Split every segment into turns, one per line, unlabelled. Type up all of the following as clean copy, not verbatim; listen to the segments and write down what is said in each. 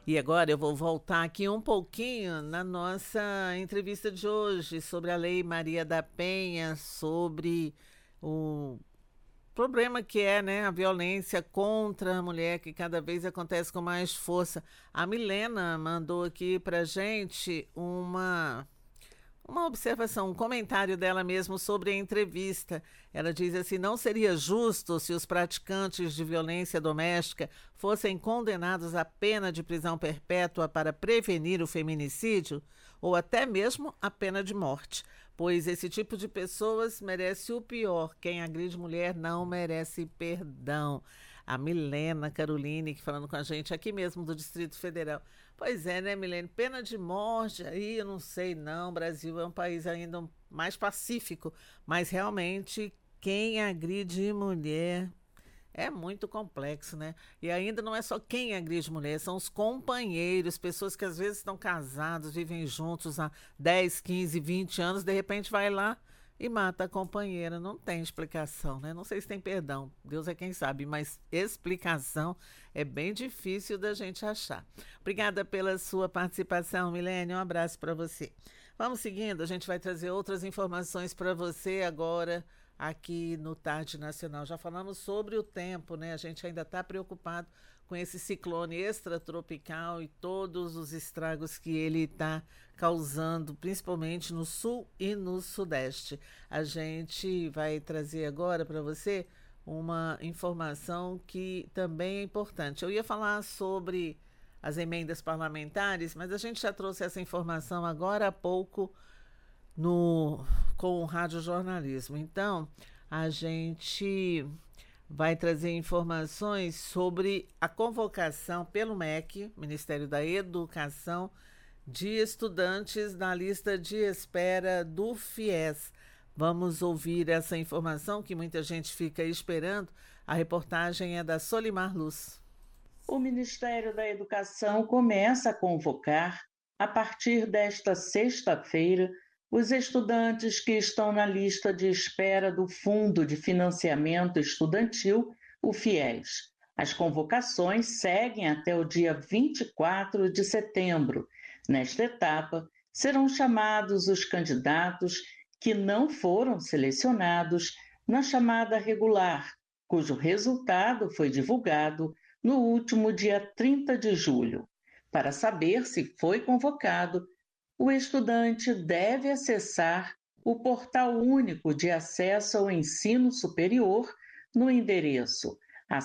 E agora eu vou voltar aqui um pouquinho na nossa entrevista de hoje sobre a Lei Maria da Penha, sobre o problema que é, né, a violência contra a mulher, que cada vez acontece com mais força. A Milena mandou aqui pra gente uma observação, um comentário dela mesmo sobre a entrevista. Ela diz assim: não seria justo se os praticantes de violência doméstica fossem condenados à pena de prisão perpétua para prevenir o feminicídio ou até mesmo a pena de morte, pois esse tipo de pessoas merece o pior. Quem agride mulher não merece perdão. A Milena Caroline, que falando com a gente aqui mesmo do Distrito Federal. Pois é, né, Milene? Pena de morte, aí eu não sei não, o Brasil é um país ainda mais pacífico, mas realmente quem agride mulher é muito complexo, né? E ainda não é só quem agride mulher, são os companheiros, pessoas que às vezes estão casados, vivem juntos há 10, 15, 20 anos, de repente vai lá e mata a companheira. Não tem explicação, né? Não sei se tem perdão, Deus é quem sabe, mas explicação é bem difícil da gente achar. Obrigada pela sua participação, Milene, um abraço para você. Vamos seguindo, a gente vai trazer outras informações para você agora aqui no Tarde Nacional. Já falamos sobre o tempo, né? A gente ainda está preocupado com esse ciclone extratropical e todos os estragos que ele está causando, principalmente no sul e no sudeste. A gente vai trazer agora para você uma informação que também é importante. Eu ia falar sobre as emendas parlamentares, mas a gente já trouxe essa informação agora há pouco com o radiojornalismo. Então, a gente vai trazer informações sobre a convocação pelo MEC, Ministério da Educação, de estudantes na lista de espera do FIES. Vamos ouvir essa informação que muita gente fica esperando. A reportagem é da Solimar Luz.
O Ministério da Educação começa a convocar, a partir desta sexta-feira, os estudantes que estão na lista de espera do Fundo de Financiamento Estudantil, o FIES. As convocações seguem até o dia 24 de setembro. Nesta etapa, serão chamados os candidatos que não foram selecionados na chamada regular, cujo resultado foi divulgado no último dia 30 de julho. Para saber se foi convocado, o estudante deve acessar o Portal Único de Acesso ao Ensino Superior no endereço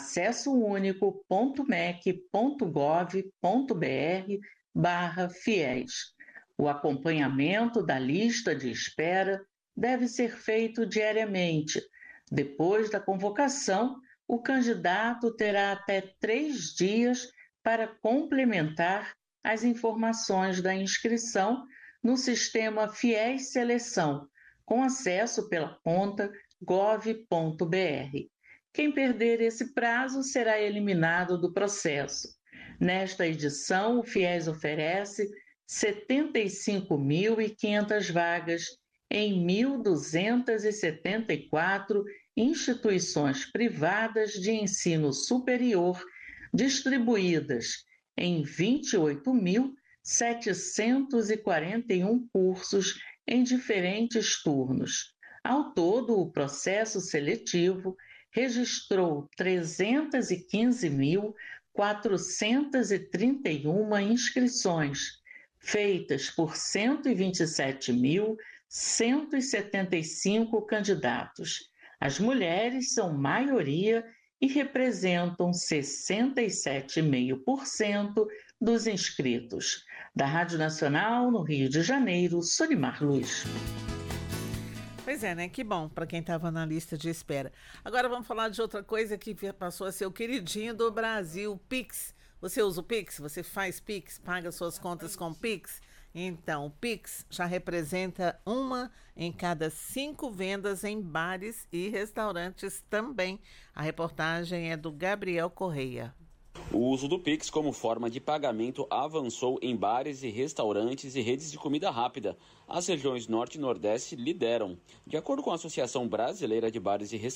acessounico.mec.gov.br/FIES. O acompanhamento da lista de espera deve ser feito diariamente. Depois da convocação, o candidato terá até 3 dias para complementar as informações da inscrição no sistema FIES Seleção, com acesso pela conta gov.br. Quem perder esse prazo será eliminado do processo. Nesta edição, o FIES oferece 75.500 vagas em 1.274 instituições privadas de ensino superior, distribuídas em 28.741 cursos em diferentes turnos. Ao todo, o processo seletivo registrou 315.431 inscrições, feitas por 127.175 candidatos. As mulheres são maioria e representam 67,5% dos inscritos. Da Rádio Nacional, no Rio de Janeiro, Solimar Luz.
Pois é, né? Que bom para quem estava na lista de espera. Agora vamos falar de outra coisa que passou a ser o queridinho do Brasil, o Pix. Você usa o Pix? Você faz Pix? Paga suas contas com Pix? Então, o Pix já representa 1 em cada 5 vendas em bares e restaurantes também. A reportagem é do Gabriel Correia.
O uso do Pix como forma de pagamento avançou em bares e restaurantes e redes de comida rápida. As regiões Norte e Nordeste lideram. De acordo com a Associação Brasileira de Bares e Restaurantes,